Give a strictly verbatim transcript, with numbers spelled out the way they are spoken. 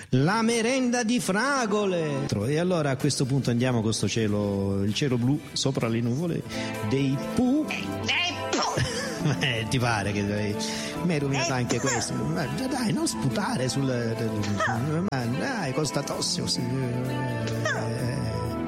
La merenda di fragole. E allora a questo punto andiamo con questo cielo, il cielo blu sopra le nuvole dei Pooh. Dei Pooh. Eh, ti pare che mi hai rovinato anche questo? Ma dai, non sputare sul... Ma dai, costa tossio.